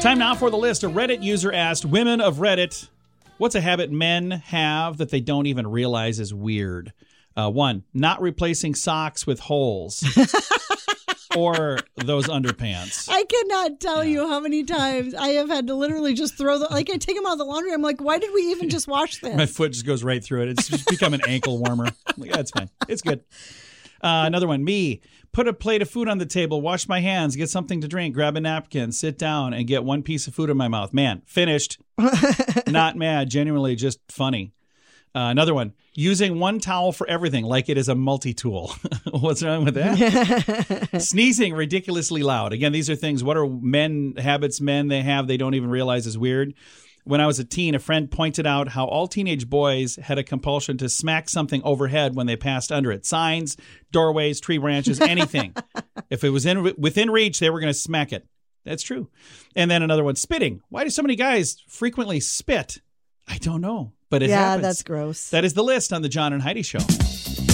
Time now for the list. A Reddit user asked, women of Reddit, what's a habit men have that they don't even realize is weird? 1, not replacing socks with holes. Or those underpants. I cannot tell you how many times I have had to literally just throw I take them out of the laundry. I'm like, why did we even just wash this? My foot just goes right through it. It's just become an ankle warmer. I'm like, that's fine. It's good. Another one, me. Put a plate of food on the table, wash my hands, get something to drink, grab a napkin, sit down, and get one piece of food in my mouth. Man, finished. Not mad. Genuinely just funny. Another one, using one towel for everything like it is a multi-tool. What's wrong with that? Sneezing ridiculously loud. Again, these are things, what are habits they have they don't even realize is weird? When I was a teen, a friend pointed out how all teenage boys had a compulsion to smack something overhead when they passed under it. Signs, doorways, tree branches, anything. If it was within reach, they were going to smack it. That's true. And then another one, spitting. Why do so many guys frequently spit? I don't know, but it happens. Yeah, that's gross. That is the list on the John and Heidi Show.